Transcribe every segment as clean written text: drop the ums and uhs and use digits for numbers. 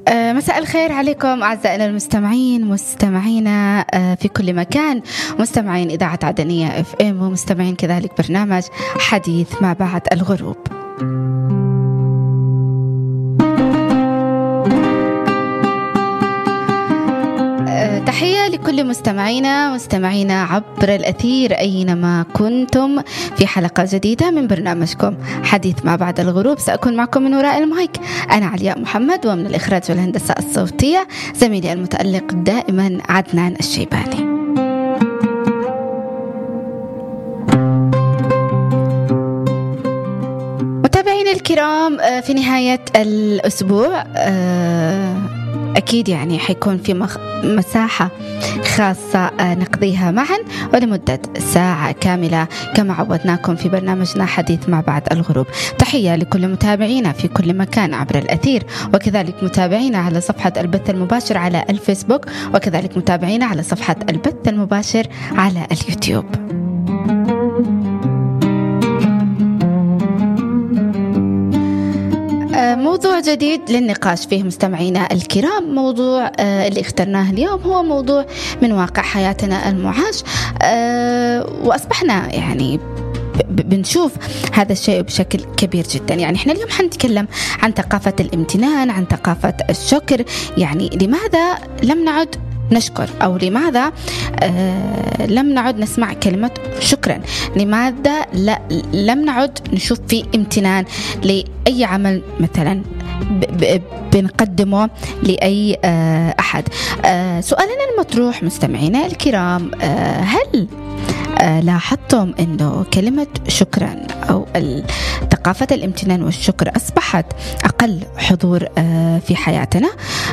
مساء الخير عليكم أعزائنا المستمعين، مستمعينا في كل مكان، مستمعين إذاعة عدنية FM ومستمعين كذلك برنامج حديث ما بعد الغروب. تحية لكل مستمعينا عبر الأثير أينما كنتم في حلقة جديدة من برنامجكم حديث ما بعد الغروب. سأكون معكم من وراء المايك أنا علياء محمد، ومن الإخراج والهندسة الصوتية زميلي المتألق دائما عدنان الشيباني. متابعينا الكرام، في نهاية الأسبوع أكيد يعني حيكون في مساحة خاصة نقضيها معا ولمدة ساعة كاملة كما عودناكم في برنامجنا حديث ما بعد الغروب. تحية لكل متابعينا في كل مكان عبر الأثير، وكذلك متابعينا على صفحة البث المباشر على الفيسبوك، وكذلك متابعينا على صفحة البث المباشر على اليوتيوب. موضوع جديد للنقاش فيه مستمعينا الكرام. موضوع اللي اخترناه اليوم هو موضوع من واقع حياتنا المعاش، وأصبحنا يعني بنشوف هذا الشيء بشكل كبير جدا. يعني احنا اليوم حنتكلم عن ثقافة الامتنان، عن ثقافة الشكر. يعني لماذا لم نعد نشكر، أو لماذا لم نعد نسمع كلمة شكرا؟ لماذا لم نعد نشوف في امتنان لأي عمل مثلا بنقدمه لأي أحد؟ سؤالنا المطروح مستمعينا الكرام، هل لاحظتم أنه كلمة شكرا أو ثقافة الامتنان والشكر أصبحت أقل حضور في حياتنا؟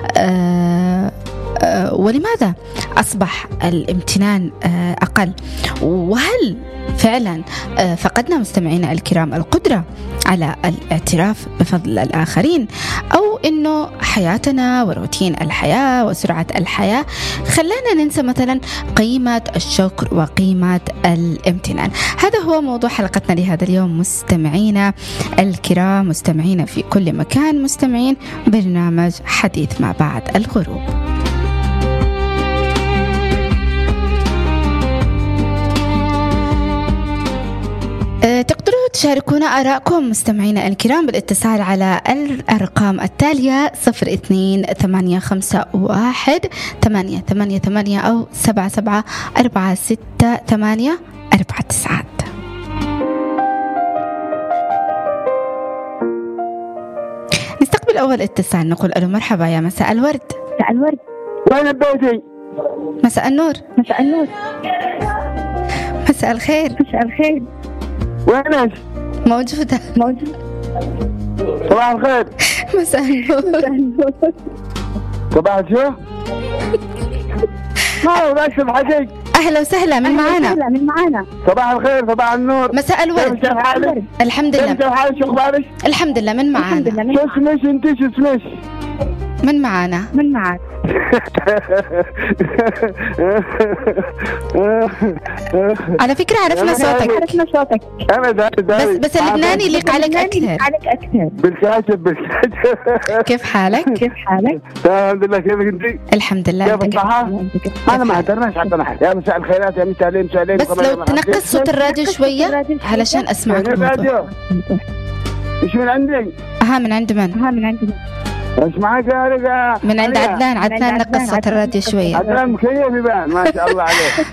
ولماذا أصبح الامتنان أقل؟ وهل فعلا فقدنا مستمعينا الكرام القدرة على الاعتراف بفضل الآخرين، أو إنه حياتنا وروتين الحياة وسرعة الحياة خلانا ننسى مثلا قيمة الشكر وقيمة الامتنان؟ هذا هو موضوع حلقتنا لهذا اليوم مستمعينا الكرام، مستمعينا في كل مكان، مستمعين برنامج حديث ما بعد الغروب. تقدروا تشاركونا آراءكم مستمعينا الكرام بالاتصال على الأرقام التالية 02-851-888 أو 77-46-849. نستقبل أول اتصال، نقول ألو مرحبا، يا مساء الورد. مساء الورد. وين بيتي؟ مساء النور. مساء النور. مساء الخير. مساء الخير. وينك؟ موجودة. صباح الخير. مساء النور. صباح الشو؟ ما بكتب حكي. أهلا وسهلا، من معانا؟ صباح الخير، صباح النور. مساء الورد. كيف حالك؟ الحمد لله. كيف حالك؟ شو أخبارك؟ الحمد لله. من معانا؟ شو اسمك أنت؟ شو اسمك؟ من معانا؟ على فكرة عرفنا صوتك. أنا داري. بس اللبناني يليق عليك أكثر. بالكاشف. كيف حالك؟ الحمد لله. كيفك أنت؟ الحمد لله. كيف الصحة؟ أنا ما هدرناش عندنا حد. يا مساء الخيرات، يا مساء عليكم. بس لو تنقص صوت الراديو شوية علشان أسمعك. إيش من عندي؟ من عند من؟ ايش معك يا رجال؟ من عند عدنان نقص صوت الراديو شوية. عدنان مكيف يبان، ما شاء الله عليك.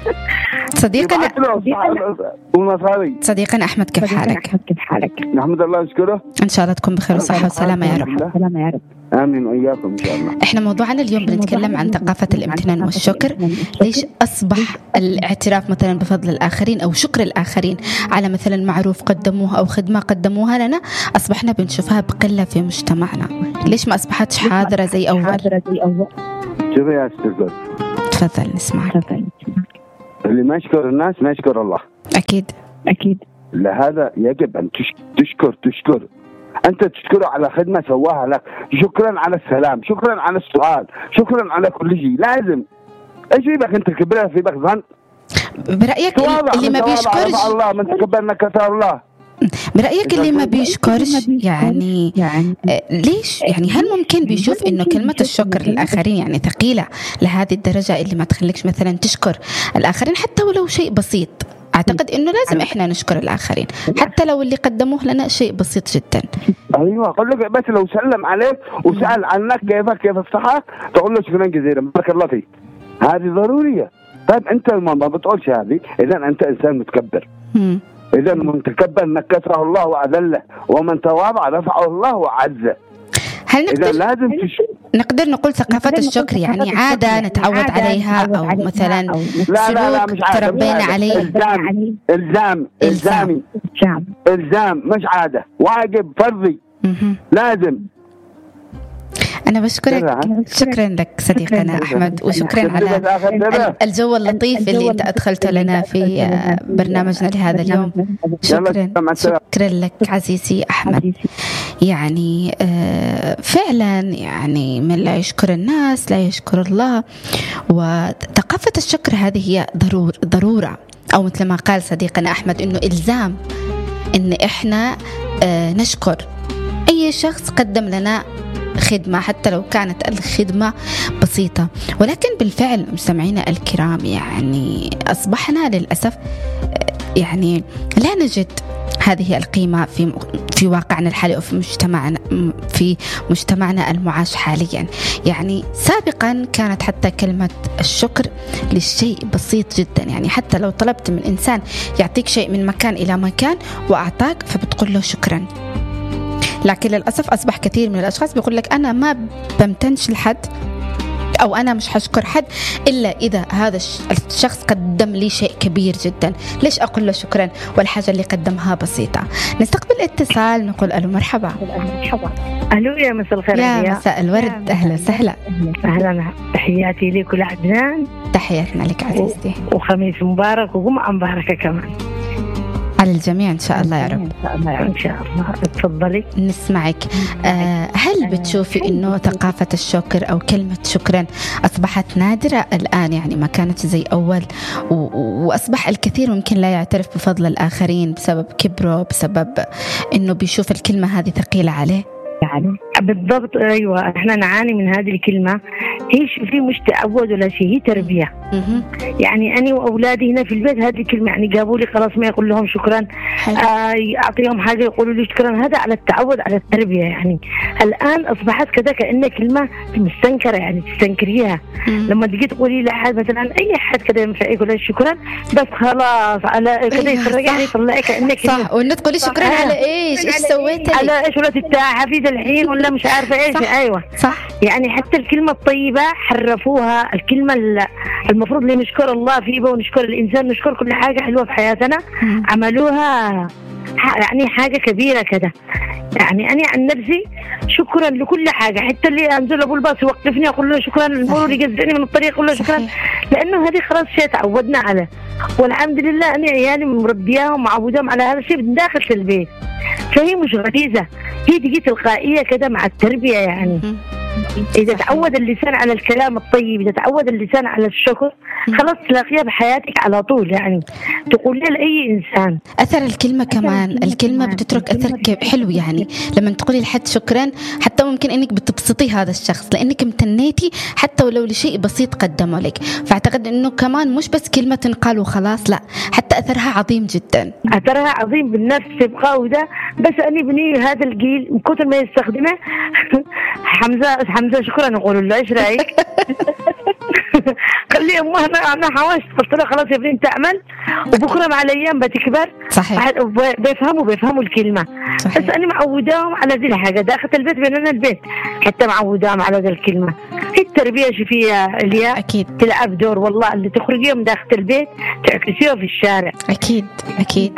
صديقنا أحمد، كيف حالك؟ نحمد الله نشكره. إن شاء الله تكون بخير وصحة وسلامة يا رب. آمين وإياكم إن شاء الله. إحنا موضوعنا اليوم بنتكلم عن ثقافة الامتنان والشكر. ليش أصبح الاعتراف مثلا بفضل الآخرين أو شكر الآخرين على مثلا معروف قدموه أو خدمة قدموها لنا أصبحنا بنشوفها بقلة في مجتمعنا؟ ليش ما أصبحتش حاضرة زي أول؟ شوفي يا أستاذ، تفضل نسمعك. اللي ما يشكر الناس ما يشكر الله. أكيد. لهذا يجب أن تشكر. أنت تشكره على خدمة سواها لك، شكرا على السلام، شكرا على السؤال، شكرا على كل شيء. لازم إيش يبقى أنت كبرها في بك ظن؟ برأيك اللي ما بيشكرش الله من تقبلنا كتاب الله. برأيك اللي ما بيشكرش يعني ليش؟ يعني هل ممكن بيشوف إنه كلمة الشكر للآخرين يعني ثقيلة لهذه الدرجة اللي ما تخليكش مثلا تشكر الآخرين حتى ولو شيء بسيط؟ أعتقد إنه لازم إحنا نشكر الآخرين حتى لو اللي قدموه لنا شيء بسيط جدا. أيوة أقول لك بس لو سلم عليك وسأل عنك كيف الصحة تقول له شكرا جزيلا بارك الله فيك، هذه ضرورية. طيب أنت ما بتقولش هذه، إذا أنت إنسان متكبر. إذا من تكبر نكسه الله وأذله، ومن تواضع رفعه الله وعزه. هل نقدر نقول ثقافة الشكر يعني عادة نتعود عليها أو مثلا سلوك تربينا عليه؟ إلزام مش عادة، واجب فرضي لازم. أنا بشكرك، شكرا لك صديقنا أحمد، وشكرا على الجو اللطيف اللي أنت أدخلته لنا في برنامجنا لهذا اليوم. شكرا لك عزيزي أحمد. يعني فعلا يعني من لا يشكر الناس لا يشكر الله، وثقافة الشكر هذه هي ضرورة، أو مثل ما قال صديقنا أحمد إنه إلزام إن إحنا نشكر أي شخص قدم لنا خدمة حتى لو كانت الخدمة بسيطة. ولكن بالفعل مستمعينا الكرام يعني أصبحنا للأسف يعني لا نجد هذه القيمة في واقعنا الحالي وفي مجتمعنا المعاش حاليا. يعني سابقا كانت حتى كلمة الشكر للشيء بسيط جدا، يعني حتى لو طلبت من إنسان يعطيك شيء من مكان إلى مكان وأعطاك فبتقول له شكرا. لكن للأسف أصبح كثير من الأشخاص بيقول لك أنا ما بمتنش لحد أو أنا مش هشكر حد إلا إذا هذا الشخص قدم لي شيء كبير جدا، ليش أقول له شكرا والحاجة اللي قدمها بسيطة. نستقبل اتصال، نقول ألو مرحبا. ألو يا مساء الخير. يا مساء الورد، أهلا وسهلا. أهلا، تحياتي لك ولعدنان. تحياتنا لك عزيزتي، وخميس مبارك وجمعة مباركة كمان على الجميع إن شاء الله يا رب. إن شاء الله. تفضلي نسمعك. هل بتشوفي إنه ثقافة الشكر أو كلمة شكرا أصبحت نادرة الآن، يعني ما كانت زي أول، وأصبح الكثير ممكن لا يعترف بفضل الآخرين بسبب كبره، بسبب إنه بيشوف الكلمة هذه ثقيلة عليه؟ يعني بالضبط أيوة، إحنا نعاني من هذه الكلمة. هي في مش تعود ولا شيء، هي تربية. يعني أنا وأولادي هنا في البيت هذه الكلمة يعني جابوا لي خلاص ما يقول لهم شكرا، أعطيهم حاجة يقولوا لي شكرا. هذا على التعود على التربية. يعني الآن أصبحت كذا كأنها كلمة مستنكرة، يعني تستنكريها. لما تجي تقولي لأحد مثلا أي حد كذا ينفع يقول لي شكرا بس خلاص على كذا يترجعني يطلعي كأنك صح، وإنه تقولي شكرا على إيش سويتي، على إيش ولا تتاعها في الحين ولا مش عارفة إيش. صح. أيوة صح. يعني حتى الكلمة الطيبة حرفوها. الكلمة المفروض اللي نشكر الله فيه ونشكر الإنسان، نشكر كل حاجة حلوة في حياتنا، عملوها يعني حاجة كبيرة كده. يعني أنا عن نفسي شكرا لكل حاجة، حتى اللي أنزل أبو الباص يوقفني أقول له شكرا، المرور يجزئني من الطريق أقول له شكرا، لأنه هذه خلاص شيء تعودنا عليه. والحمد لله أنا عيالي مربياهم ومعودهم على هذا الشيء من داخل في البيت، فهي مش غريزة، هي تجي تلقائية كده مع التربية. يعني إذا تعود اللسان على الكلام الطيب، إذا تعود اللسان على الشكر، خلاص تلاقيها بحياتك على طول. يعني تقولي لأي إنسان. أثر الكلمة كمان، الكلمة بتترك أثر حلو. يعني لما تقولي لحد شكرا حتى ممكن إنك بتبسطي هذا الشخص لأنك امتنيتي حتى ولو لشيء بسيط قدمه لك. فأعتقد إنه كمان مش بس كلمة تنقال وخلاص، لا، حتى أثرها عظيم جدا. أثرها عظيم بالناس تبقى وده. بس أنا بني هذا الجيل من كثر ما يستخدمه حمزة شكرا نقول له ايش رايك؟ قال لي امه انا حوشت، قلت له خلاص يا ابني انت اعمل وبكره مع الايام بتكبر. صحيح. بيفهموا الكلمه. صحيح. بس انا معوداهم على ذي الحاجه داخل البيت، بيننا البيت حتى معوداهم على ذي الكلمه. هي التربيه شوفيها اليا اكيد تلعب دور والله، اللي تخرجيهم داخل البيت تعكسيها في الشارع. اكيد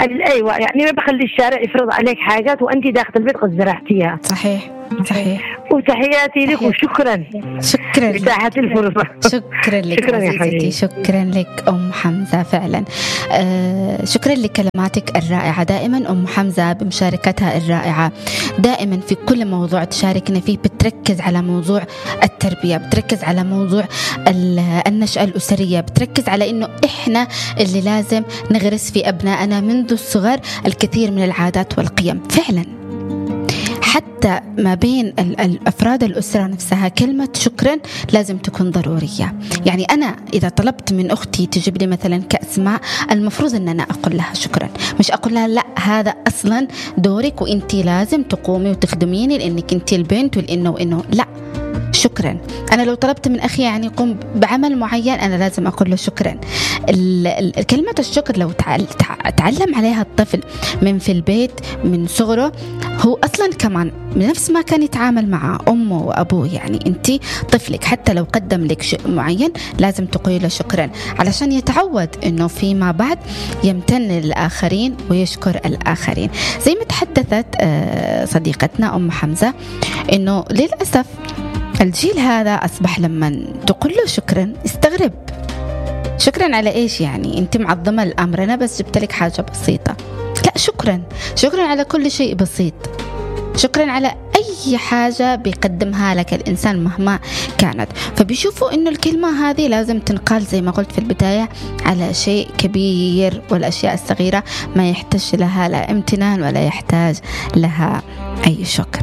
ايوه، يعني ما بخلي الشارع يفرض عليك حاجات وانت داخل البيت قد زرعتيها. صحيح. صحيح. وتحياتي لك وشكرا لإتاحة الفرصة. شكرا لك عزيزتي، شكرا لك أم حمزة فعلا. شكرا لكلماتك الرائعة دائما أم حمزة بمشاركتها الرائعة، دائما في كل موضوع تشاركنا فيه بتركز على موضوع التربية، بتركز على موضوع النشأة الأسرية، بتركز على إنه إحنا اللي لازم نغرس في أبنائنا منذ الصغر الكثير من العادات والقيم. فعلا حتى ما بين الأفراد الأسرة نفسها كلمة شكرا لازم تكون ضرورية. يعني أنا إذا طلبت من أختي تجيب لي مثلا كأس ماء، المفروض أن أنا أقول لها شكرا، مش أقول لها لا هذا أصلا دورك وإنتي لازم تقومي وتخدميني لأنك إنتي البنت وإنه لا، شكرا. أنا لو طلبت من أخي يعني يقوم بعمل معين أنا لازم أقول له شكرا. كلمة الشكر لو تعلم عليها الطفل من في البيت من صغره، هو أصلا كمان نفس ما كان يتعامل مع أمه وأبوه. يعني أنتي طفلك حتى لو قدم لك شيء معين لازم تقولي له شكرا علشان يتعود أنه فيما بعد يمتن للآخرين ويشكر الآخرين. زي ما تحدثت صديقتنا أم حمزة أنه للأسف الجيل هذا أصبح لما تقول له شكرا استغرب. شكرا على إيش؟ يعني أنت معظمة الأمر، أنا بس جبت لك حاجة بسيطة. لا، شكرا على كل شيء بسيط، شكرا على أي حاجة بيقدمها لك الإنسان مهما كانت. فبيشوفوا إنه الكلمة هذه لازم تنقال زي ما قلت في البداية على شيء كبير، والأشياء الصغيرة ما يحتاج لها لا امتنان ولا يحتاج لها أي شكر.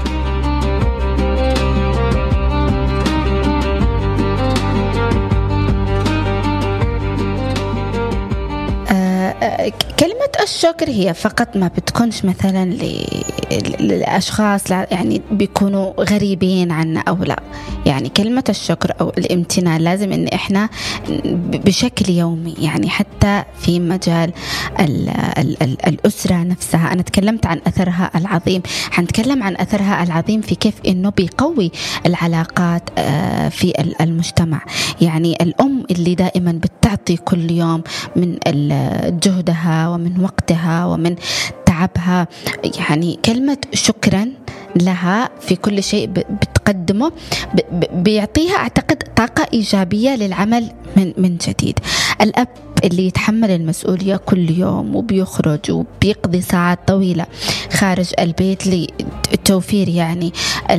كلمة الشكر هي فقط ما بتكونش مثلا للأشخاص يعني بيكونوا غريبين عنا أو لا. يعني كلمة الشكر أو الامتنان لازم إن إحنا بشكل يومي، يعني حتى في مجال الأسرة نفسها. أنا تكلمت عن أثرها العظيم، حنتكلم عن أثرها العظيم في كيف إنه بيقوي العلاقات في المجتمع. يعني الأم اللي دائما بتعطي كل يوم من جهدها ومن وقتها ومن تعبها، يعني كلمة شكرا لها في كل شيء بتقدمه بيعطيها أعتقد طاقة إيجابية للعمل من جديد. الأب اللي يتحمل المسؤولية كل يوم وبيخرج وبيقضي ساعات طويلة خارج البيت للتوفير يعني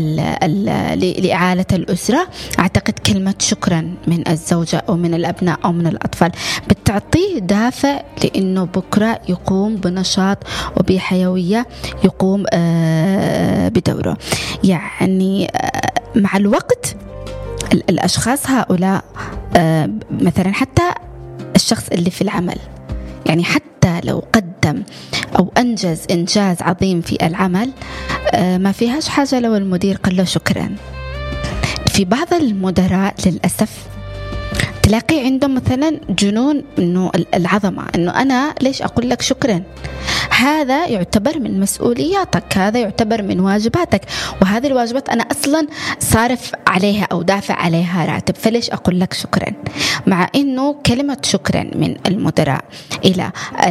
لإعالة الأسرة، أعتقد كلمة شكرا من الزوجة أو من الأبناء أو من الأطفال بتعطيه دافع لأنه بكرة يقوم بنشاط وبحيوية، يقوم بدوره. يعني مع الوقت الأشخاص هؤلاء مثلا حتى الشخص اللي في العمل، يعني حتى لو قدم أو أنجز إنجاز عظيم في العمل ما فيهاش حاجة لو المدير قال له شكرا. في بعض المدراء للأسف تلاقي عندهم مثلا جنون إنه العظمة، إنه أنا ليش أقول لك شكرا؟ هذا يعتبر من مسؤولياتك، هذا يعتبر من واجباتك، وهذه الواجبات أنا أصلا صارف عليها أو دافع عليها راتب، فليش أقول لك شكرا؟ مع إنه كلمة شكرا من المدراء إلى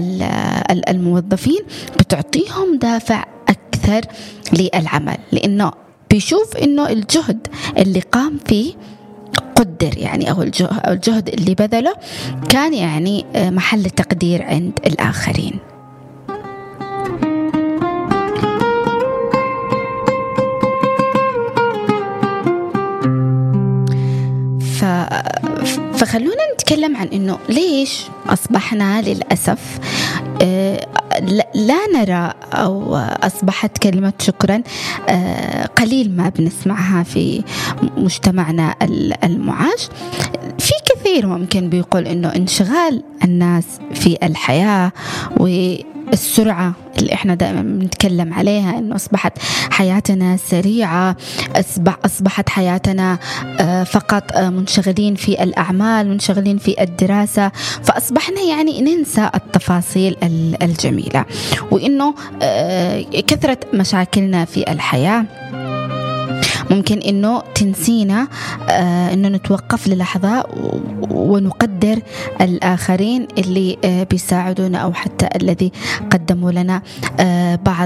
الموظفين بتعطيهم دافع أكثر للعمل، لأنه بيشوف إنه الجهد اللي قام فيه قدر، يعني أو الجهد اللي بذله كان يعني محل تقدير عند الآخرين. فخلونا نتكلم عن إنه ليش أصبحنا للأسف لا نرى أو أصبحت كلمة شكرا قليل ما بنسمعها في مجتمعنا المعاش. في كثير ممكن بيقول إنه انشغال الناس في الحياة والسرعة اللي إحنا دائما بنتكلم عليها، إنه أصبحت حياتنا سريعة، أصبحت حياتنا فقط منشغلين في الأعمال، منشغلين في الدراسة، فأصبحنا يعني ننسى التفاصيل الجميلة، وإنه كثرة مشاكلنا في الحياة ممكن إنه تنسينا إنه نتوقف للحظة ونقدر الآخرين اللي بيساعدونا أو حتى الذي قدموا لنا بعض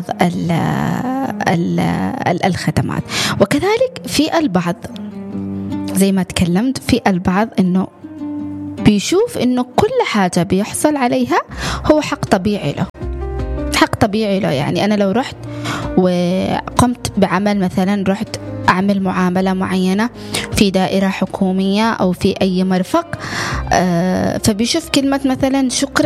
الخدمات. وكذلك في البعض زي ما تكلمت، في البعض إنه بيشوف إنه كل حاجة بيحصل عليها هو حق طبيعي له، حق طبيعي له. يعني أنا لو رحت وقمت بعمل، مثلا رحت أعمل معاملة معينة في دائرة حكومية أو في أي مرفق، فبيشوف كلمة مثلا شكرا